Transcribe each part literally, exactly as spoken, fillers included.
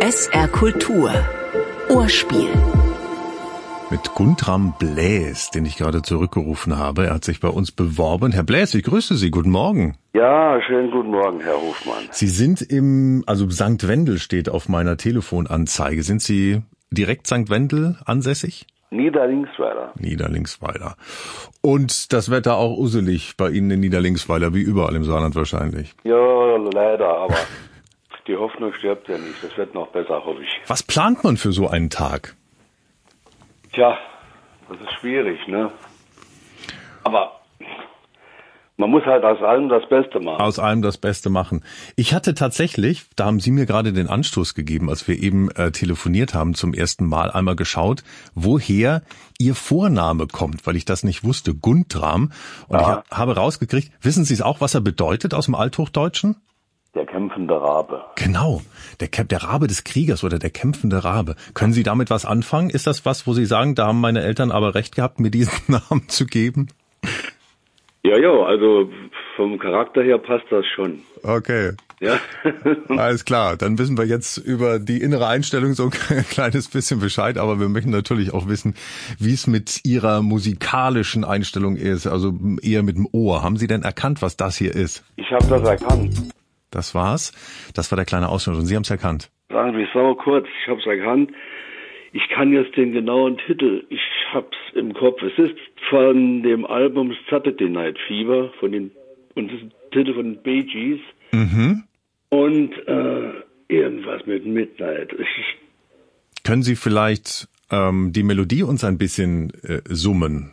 S R Kultur. Ohrspiel. Mit Guntram Bläs, den ich gerade zurückgerufen habe. Er hat sich bei uns beworben. Herr Bläs, ich grüße Sie. Guten Morgen. Ja, schönen guten Morgen, Herr Hofmann. Sie sind im, also Sankt Wendel steht auf meiner Telefonanzeige. Sind Sie direkt Sankt Wendel ansässig? Niederlingsweiler. Niederlingsweiler. Und das Wetter auch uselig bei Ihnen in Niederlingsweiler, wie überall im Saarland wahrscheinlich. Ja, leider, aber die Hoffnung stirbt ja nicht. Das wird noch besser, hoffe ich. Was plant man für so einen Tag? Tja, das ist schwierig, ne? Aber man muss halt aus allem das Beste machen. Aus allem das Beste machen. Ich hatte tatsächlich, da haben Sie mir gerade den Anstoß gegeben, als wir eben äh, telefoniert haben, zum ersten Mal einmal geschaut, woher Ihr Vorname kommt, weil ich das nicht wusste, Guntram. Und ja. Ich habe rausgekriegt, wissen Sie es auch, was er bedeutet aus dem Althochdeutschen? Der kämpfende Rabe. Genau, der, der Rabe des Kriegers oder der kämpfende Rabe. Können Sie damit was anfangen? Ist das was, wo Sie sagen, da haben meine Eltern aber recht gehabt, mir diesen Namen zu geben? Ja, ja, also vom Charakter her passt das schon. Okay. Ja. Alles klar, dann wissen wir jetzt über die innere Einstellung so ein kleines bisschen Bescheid, aber wir möchten natürlich auch wissen, wie es mit Ihrer musikalischen Einstellung ist, also eher mit dem Ohr. Haben Sie denn erkannt, was das hier ist? Ich habe das erkannt. Das war's. Das war der kleine Ausschnitt und Sie haben es erkannt. Sagen Sie, sau kurz, ich habe es erkannt. Ich kann jetzt den genauen Titel, ich hab's im Kopf. Es ist von dem Album Saturday Night Fever, von den, und das ist der Titel von den Bee Gees. Mhm. Und äh, irgendwas mit Midnight. Ich, Können Sie vielleicht ähm, die Melodie uns ein bisschen äh, summen?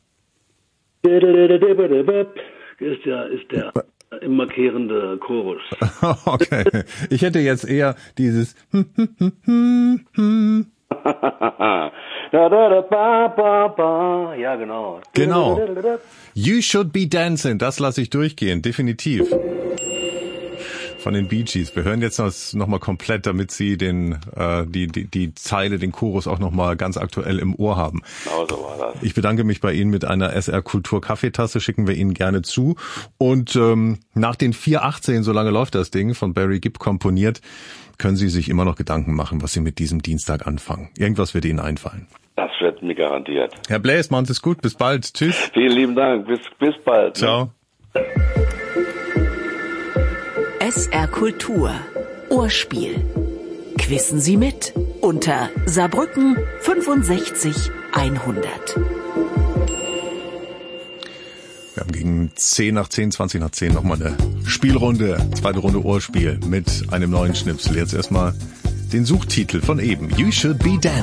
Ist ja, ist der immer kehrende Chorus. Okay. Ich hätte jetzt eher dieses Ja, genau. Genau. You Should Be Dancing, das lasse ich durchgehen, definitiv. Von den Bee Gees. Wir hören jetzt das nochmal komplett, damit Sie den äh, die, die die Zeile, den Chorus auch nochmal ganz aktuell im Ohr haben. Genau so war das. Ich bedanke mich bei Ihnen mit einer S R Kultur Kaffeetasse, schicken wir Ihnen gerne zu. Und ähm, nach den vier achtzehn, so lange läuft das Ding, von Barry Gibb komponiert, können Sie sich immer noch Gedanken machen, was Sie mit diesem Dienstag anfangen. Irgendwas wird Ihnen einfallen. Das wird mir garantiert. Herr Bläs, machen Sie es gut. Bis bald. Tschüss. Vielen lieben Dank. Bis, bis bald. Ciao. Ne? S R Kultur. Ohrspiel. Quissen Sie mit unter Saarbrücken fünfundsechzig hundert. Wir haben gegen zehn nach zehn, zwanzig nach zehn nochmal eine Spielrunde, zweite Runde Ohrspiel mit einem neuen Schnipsel. Jetzt erstmal den Suchtitel von eben. You Should Be Dancing.